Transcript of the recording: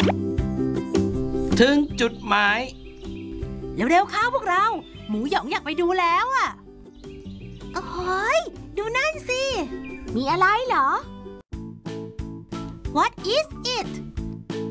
ถึงจุดหมายเร็วๆเข้าพวกเราหมูหยองอยากไปดูแล้วอ่ะโอ้ยดูนั่นสิมีอะไรเหรอ What is it